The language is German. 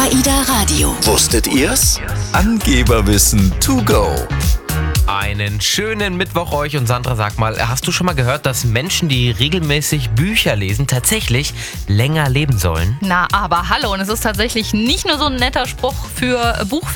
AIDA Radio. Wusstet ihr's? Angeberwissen to go. Einen schönen Mittwoch euch und Sandra, sag mal, hast du schon mal gehört, dass Menschen, die regelmäßig Bücher lesen, tatsächlich länger leben sollen? Na, aber hallo, und es ist tatsächlich nicht nur so ein netter Spruch für Buchfans.